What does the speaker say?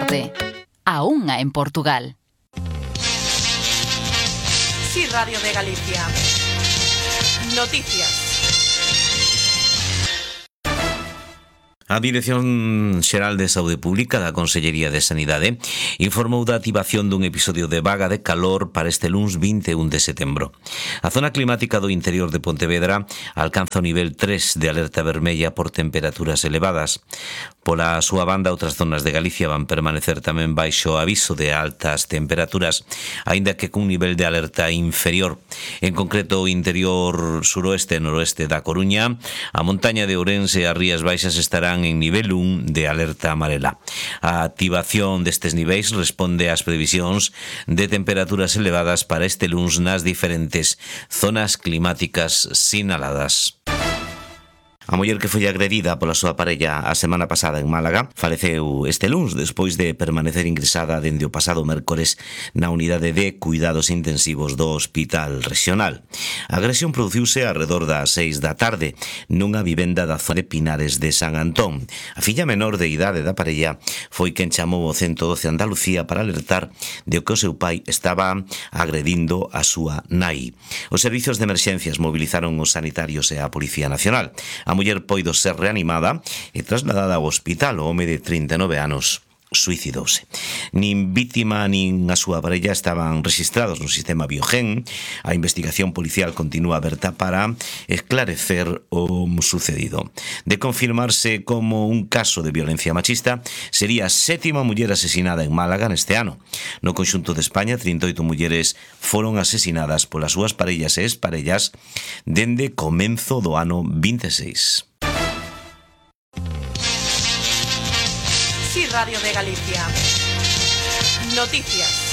tarde. A unha en Portugal. Sí, Radio de Galicia. Noticias. A Dirección Xeral de Saúde Pública da Consellería de Sanidade informou da activación dun episodio de vaga de calor para este luns 21 de setembro. A zona climática do interior de Pontevedra alcanza o nivel 3 de alerta vermella por temperaturas elevadas. Pola súa banda, outras zonas de Galicia van permanecer tamén baixo aviso de altas temperaturas, aínda que cun nivel de alerta inferior. En concreto, o interior suroeste e noroeste da Coruña, a montaña de Ourense e as Rías Baixas estarán en nivel 1 de alerta amarela. A activación destes niveis responde ás previsións de temperaturas elevadas para este luns nas diferentes zonas climáticas sinaladas. A muller que foi agredida pola súa parella a semana pasada en Málaga faleceu este luns despois de permanecer ingresada dende o pasado mércores na unidade de cuidados intensivos do Hospital Regional. A agresión produciuse arredor das 6 da tarde nunha vivenda da zona de Pinares de San Antón. A filla menor de idade da parella foi quen chamou o 112 Andalucía para alertar de que o seu pai estaba agredindo a súa nai. Os servizos de emerxencias movilizaron os sanitarios e a Policía Nacional. A muller poido ser reanimada e trasladada ao hospital. O home de 39 anos suicidouse. Nin vítima nin a súa parella estaban rexistrados no sistema Biogen. A investigación policial continúa aberta para esclarecer o sucedido. De confirmarse como un caso de violencia machista, sería a 7ª muller asesinada en Málaga neste ano. No conxunto de España, 38 mulleres foron asesinadas polas súas parellas e exparellas dende comenzo do ano 26. Sí, Radio de Galicia. Noticias.